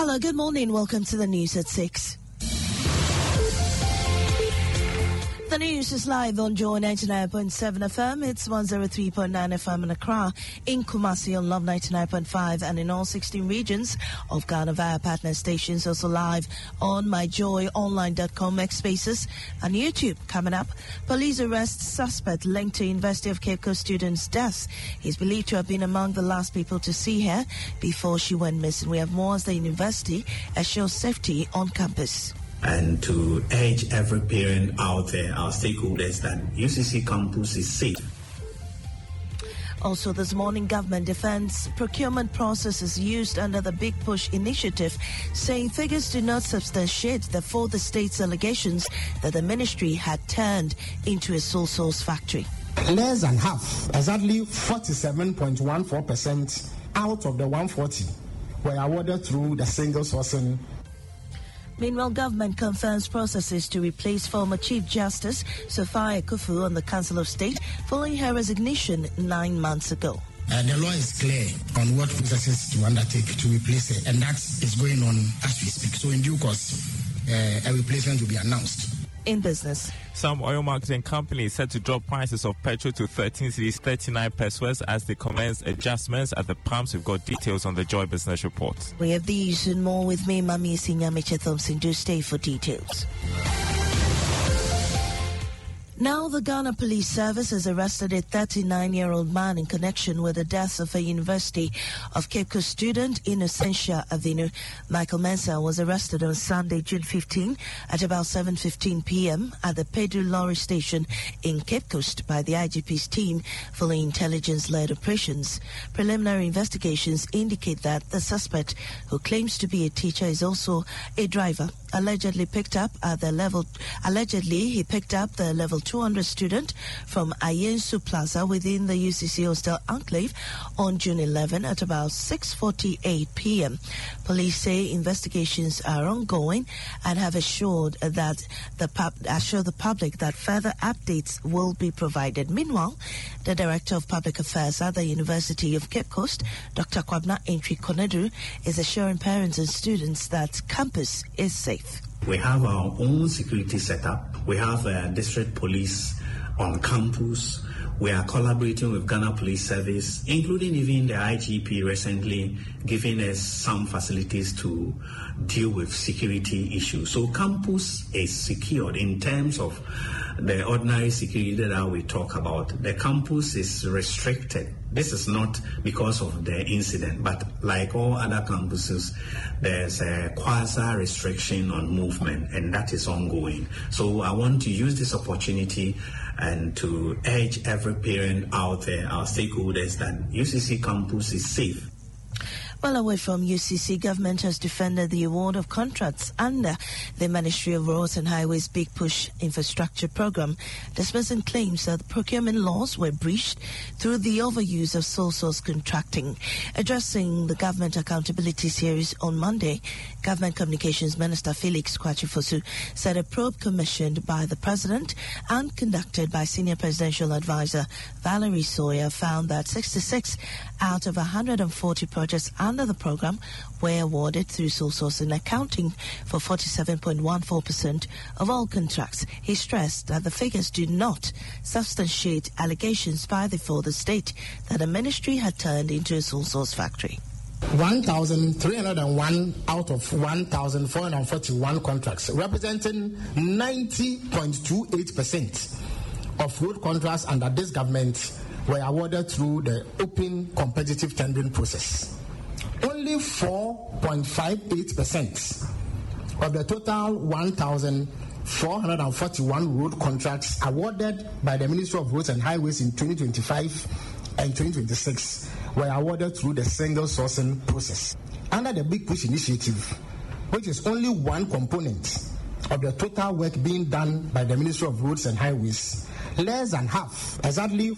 Hello, good morning. Welcome to the news at 6. The news is live on Joy 99.7 FM. It's 103.9 FM in Accra, in Kumasi on Love 99.5, and in all 16 regions of Ghana via partner stations. Also live on myjoyonline.com, X Spaces, and YouTube. Coming up, police arrest suspect linked to University of Cape Coast student's death. He's believed to have been among the last people to see her before she went missing. We have more as the university assures safety on campus. And to urge every parent out there, our stakeholders, that UCC campus is safe. Also this morning, government defense procurement processes used under the Big Push initiative, saying figures do not substantiate the for the state's allegations that the ministry had turned into a sole source factory. Less than half, exactly 47.14% out of the 140 were awarded through the single sourcing. Meanwhile, government confirms processes to replace former Chief Justice Sophia Akuffo on the Council of State following her resignation 9 months ago. The law is clear on what processes to undertake to replace her, and that is going on as we speak. So in due course, a replacement will be announced. In business, some oil marketing companies set to drop prices of petrol to 13 cedis 39 pesos as they commence adjustments at the pumps. We've got details on the Joy Business Report. We have these and more with me, Mami Sinyamiche Thompson. Do stay for details. Now, the Ghana Police Service has arrested a 39-year-old man in connection with the death of a University of Cape Coast student, Innocentia Avinu. Michael Mensah was arrested on Sunday, June 15, at about 7:15 p.m. at the Pedro Lorry station in Cape Coast by the IGP's team following intelligence-led operations. Preliminary investigations indicate that the suspect, who claims to be a teacher, is also a driver. Allegedly, he picked up the level 200 student from Ayensu Plaza within the UCC Hostel Enclave on June 11 at about 6:48 p.m. Police say investigations are ongoing and have assured the public that further updates will be provided. Meanwhile, the Director of Public Affairs at the University of Cape Coast, Dr. Kwabna Entry Konedu, is assuring parents and students that campus is safe. We have our own security setup. We have district police on campus. We are collaborating with Ghana Police Service, including even the IGP recently giving us some facilities to deal with security issues. So campus is secured in terms of the ordinary security that we talk about. The campus is restricted. This is not because of the incident, but like all other campuses, there's a quasi-restriction on movement, and that is ongoing. So I want to use this opportunity and to urge every parent out there, our stakeholders, that UCC campus is safe. Well, away from UCC, government has defended the award of contracts under the Ministry of Roads and Highways Big Push Infrastructure Program, dismissing claims that the procurement laws were breached through the overuse of sole source contracting. Addressing the Government Accountability Series on Monday, Government Communications Minister Felix Kwakye Fosu said a probe commissioned by the President and conducted by Senior Presidential Advisor Valerie Sawyer found that 66 out of 140 projects under the program were awarded through sole sourcing, accounting for 47.14% of all contracts. He stressed that the figures do not substantiate allegations by the state that the ministry had turned into a sole source factory. 1,301 out of 1,441 contracts, representing 90.28% of road contracts under this government, were awarded through the open competitive tendering process. Only 4.58% of the total 1,441 road contracts awarded by the Ministry of Roads and Highways in 2025 and 2026 were awarded through the single sourcing process. Under the Big Push initiative, which is only one component of the total work being done by the Ministry of Roads and Highways, less than half, exactly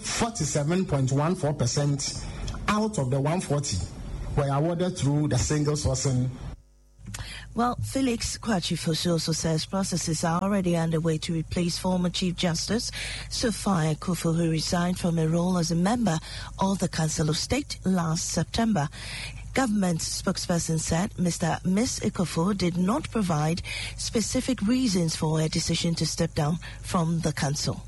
47.14% out of the 140 were awarded through the single sourcing. Well, Felix Kwakye Fosu also says processes are already underway to replace former Chief Justice Sophia Akuffo, who resigned from her role as a member of the Council of State last September. Government spokesperson said Miss Ekufuor did not provide specific reasons for her decision to step down from the council.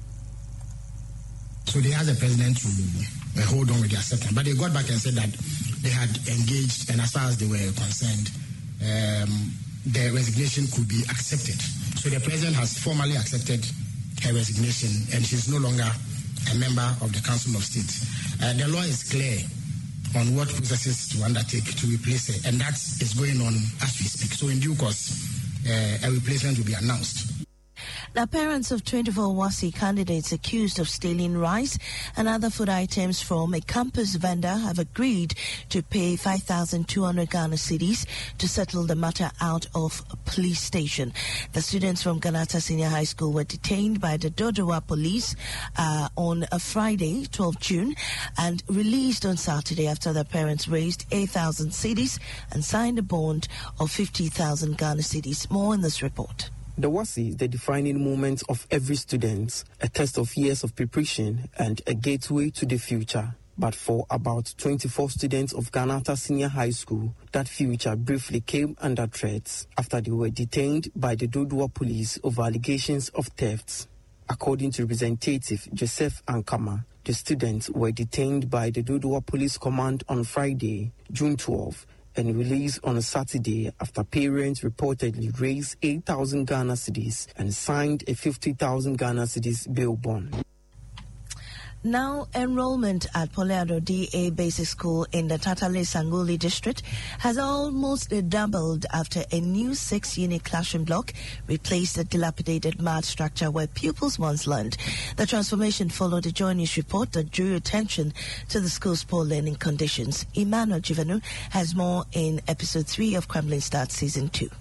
So they asked the president to hold on with their acceptance, but they got back and said that they had engaged, and as far as they were concerned, the resignation could be accepted. So the president has formally accepted her resignation, and she's no longer a member of the Council of State. The law is clear on what processes to undertake to replace her, and that is going on as we speak. So in due course, a replacement will be announced. Now, parents of 24 WASSCE candidates accused of stealing rice and other food items from a campus vendor have agreed to pay 5,200 Ghana cedis to settle the matter out of a police station. The students from Ganata Senior High School were detained by the Dodowa police on a Friday, 12 June, and released on Saturday after their parents raised 8,000 cedis and signed a bond of 50,000 Ghana cedis. More in this report. The WASSCE is the defining moment of every student, a test of years of preparation and a gateway to the future. But for about 24 students of Ganata Senior High School, that future briefly came under threat after they were detained by the Dodowa police over allegations of thefts. According to Representative Joseph Ankama, the students were detained by the Dodowa Police Command on Friday, June 12, and released on Saturday after parents reportedly raised 8,000 Ghana cedis and signed a 50,000 Ghana cedis bail bond. Now, enrollment at Poleado DA Basic School in the Tatale Sanguli district has almost doubled after a new 6-unit classroom block replaced the dilapidated mud structure where pupils once learned. The transformation followed a Joy News report that drew attention to the school's poor learning conditions. Emmanuel Jivanu has more in episode 3 of Crumbling Start Season 2.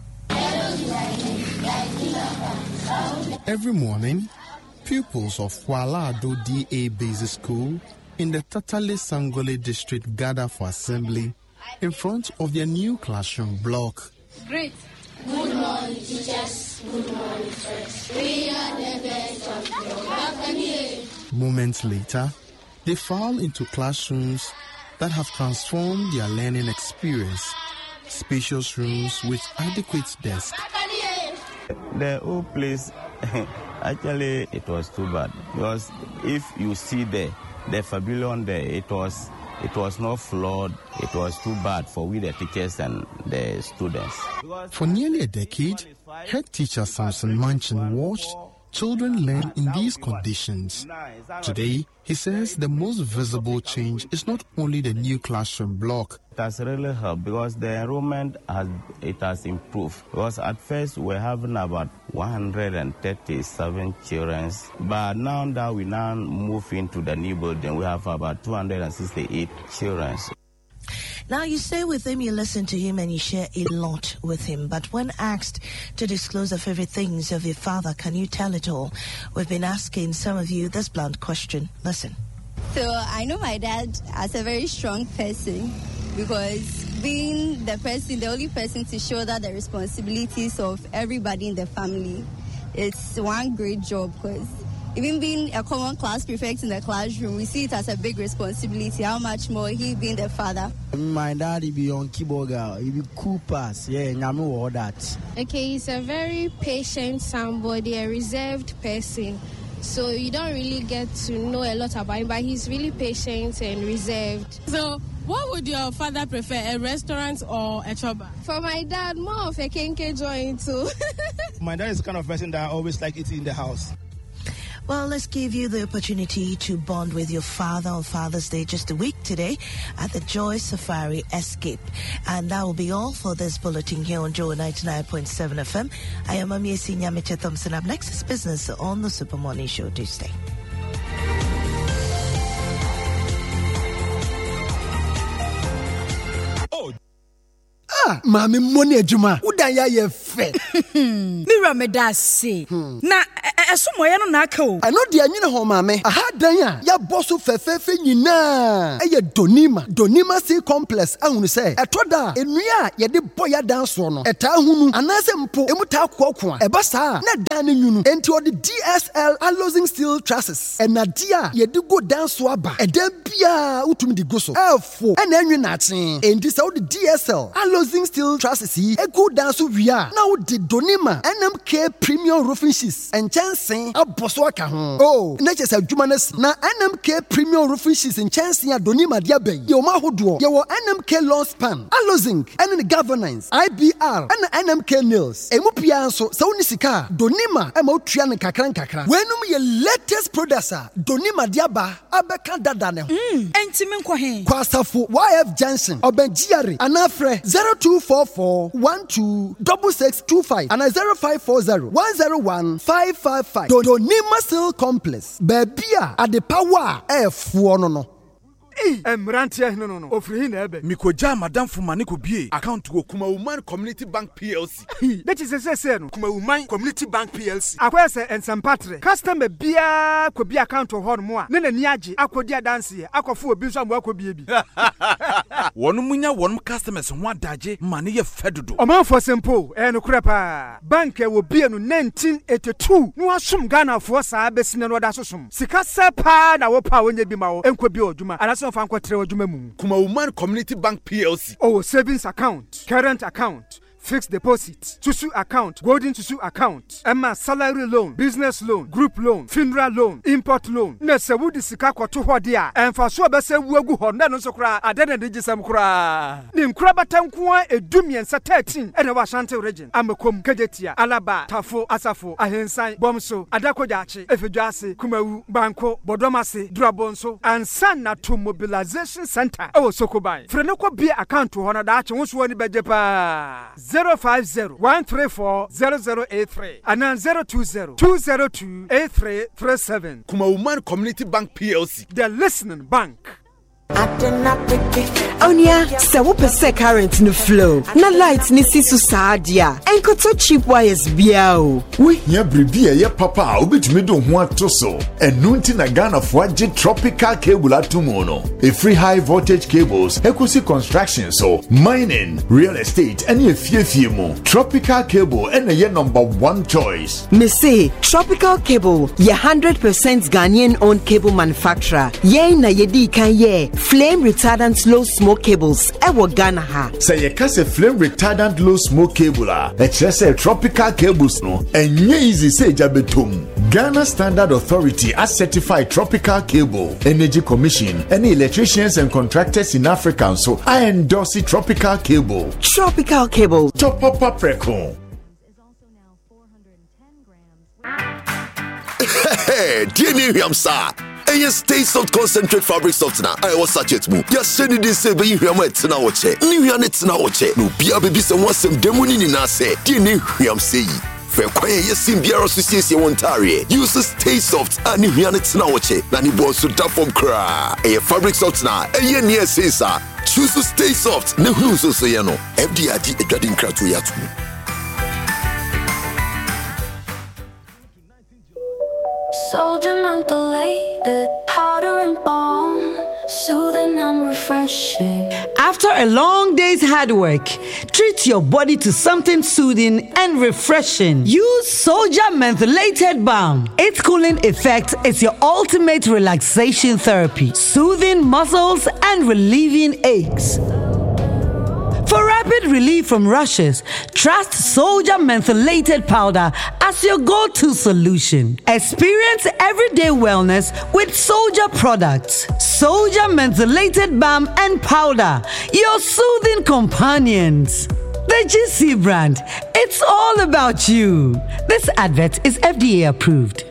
Every morning, pupils of Poleado DA Basic School in the Tatale Sangole district gather for assembly in front of their new classroom block. Great. Good morning, teachers. Good morning, friends. We are the best of you. Moments later, they file into classrooms that have transformed their learning experience. Spacious rooms with adequate desks. The old place, actually, it was too bad because if you see the pavilion there, it was not floored. It was too bad for we the teachers and the students. For nearly a decade, head teacher Samson Manchin watched children learn in these conditions. Today, he says the most visible change is not only the new classroom block. It has really helped because the enrollment has improved. Because at first we're having about 137 children, but now that we move into the new building, we have about 268 children. Now, you stay with him, you listen to him, and you share a lot with him. But when asked to disclose the favorite things of your father, can you tell it all? We've been asking some of you this blunt question. Listen. So I know my dad as a very strong person because being the only person to shoulder the responsibilities of everybody in the family, it's one great job because even being a common class prefect in the classroom, we see it as a big responsibility. How much more he being the father. My dad, he be on keyboard girl. He be cool pass. Yeah, I know all that. Okay, he's a very patient somebody, a reserved person. So you don't really get to know a lot about him, but he's really patient and reserved. So what would your father prefer, a restaurant or a choba? For my dad, more of a kenke joint too. My dad is the kind of person that I always like eating in the house. Well, let's give you the opportunity to bond with your father on Father's Day just a week today at the Joy Safari Escape. And that will be all for this bulletin here on Joy 99.7 FM. I am Amiesi Nyamiche Thompson. Up next is business on the Super Morning Show. Do stay. Mami money ejuma. Uda dan ya ye fe. Mira me da se. Na esomoye no na aka o. Eno de anyine ho maame. Aha dan ya ya boso fefefe nyina. Eye Donima Sea Complex ahunu se. Etoda enua ye de boya dan so no. Eta hunu anase mpo emu ta kokko a. Eba sa na dan ne nyunu. Enti odi DSL Alozing Steel Trusses. Enadia ye de go dan so aba. Eda bia utumi di go so. Efo ena anwi na aten. Enti se odi DSL Alozing Steel Trusses yi ego dan so wia. Na odi Donima NMK Premium Roofing Sheets. Enchansen aboso aka ho. Oh, na chese adwuma na NMK Premium Roofing Sheets enchansen a Donima dia ben. Ye o ma hodo. Ye wo NMK Long Span, Alozing, and Governance, IBR, and NMK Nails. Emu pia nso se woni sika Donima e ma otua ne kakra. Wenum ye latest producer Donima diaba abeka dada ne ho. Enti me nkɔ he. Kwasafo YF Junction, Obenjiare, anafre 0244 126625 and 0540 101 555. Donima Steel Complex. Bebia at the power F1 no. Emrantia no. Ofri na ebe. Mikoja madam Fumani ko bie account go Kuma Woman Community Bank PLC. That is say no. Kuma Woman Community Bank PLC. Akwese ensempatre. Customer bia ko bia account ho no mo a. Ne nani age akodi adanse akofo obi so am akobie bi. Wonu munya wonu customers ho adaje mane ye fedodo. Omanfo simple no krepa. Bank e wo bie no 1982. No asum Ghana fo saa besine no da sosum. Sika sepa na wo pa wonye bi ma wo enko bi oduma. Kuma Woman Community Bank PLC. Oh, savings account, current account, fixed deposit, Tusu account, golden Tusu account, Emma salary loan, business loan, group loan, funeral loan, import loan. Nese wudi sika kwa tuho dia. Enfa so bese wuegu honda no so kra adene digisam kra. Nim kra batankuwa edumien sa 13 ene wa Ashanti region. Amekom Kejetia, Alaba, Tafo, Asafo, Ahensan, Bomso, Adakojachi, Efejuase, Kumawu, Banko, Bodomase, Drabonso, and Sana to Mobilization Center. Oh, Sokobai. Frenoko be account to honor that won't wani bejepa. 050-134-0083 and then 020-202-8337. Kuma Woman Community Bank PLC. The listening bank. Onya, se wo pese current no flow. Na light ni si so saadia. Enkoto cheap wires bia o. We hia bribia ye papa obetumi do ho atoso. Enu nti na Ghana fo age tropical cable atomo no. A free high voltage cables, ecosi construction so, mining, real estate, any efie mu. Tropical cable ene ye number 1 choice. Me say Tropical Cable, ye 100% Ghanaian owned cable manufacturer. Ye na ye di kan ye flame retardant low smoke cables ewo Ghana ha. Say ye kase flame retardant low smoke cable a say tropical cables no enye easy say jabetom. Ghana Standard Authority has certified Tropical Cable. Energy Commission, any electricians and contractors in Africa so I endorse Tropical Cable. Tropical Cable. Top up Preco. Hey, DNA Yamsa. And stay soft concentrate fabric softener. I was such it move. You're sending this say, but you hear my tina watch. New units now watch. No, be a baby, some was some demoni in us. DNA Yamsa. Fair quiet, yes, in Beer Association Ontario. Use Stay Soft and new units now watch. Nani boss to tap from cry. A fabric softener. A year near say, sir. Choose to Stay Soft. No, who's so say, no. FDID a dreading crowd to yet. Soldier mentholated, powder and balm, soothing and refreshing. After a long day's hard work, treat your body to something soothing and refreshing. Use Soldier Mentholated Balm. Its cooling effect is your ultimate relaxation therapy, soothing muscles and relieving aches. For rapid relief from rashes, trust Soldier Mentholated Powder as your go-to solution. Experience everyday wellness with Soldier products. Soldier Mentholated Balm and Powder, your soothing companions. The GC brand, it's all about you. This advert is FDA approved.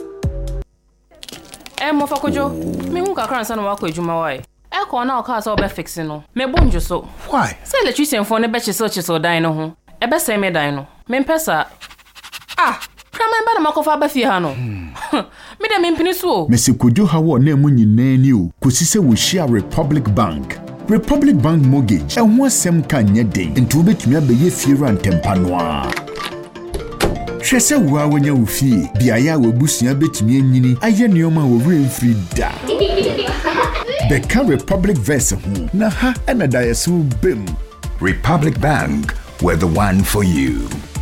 Mofakojo, me who can cry son of Wakojumawai. Eko na oka so be fixing no. Me bonjo so. Why? Say electrician for ne be chese so dan no ho. E be say me dan no. Me mpesa. Ah, kama ba na makofa ba fie ha no. Me de me mpini so. Mesikojo ha wo na mu nyina ni o. Kosi se wo share Republic Bank. Republic Bank Mortgage and one sem can ye day into which me be ye fear and tempanoa. Shese wa wanya ufi biaya we busia betumi anyini aye neoma wo free da. Beka Republic verse ho na ha na da yesu bem. Republic Bank, we're the one for you.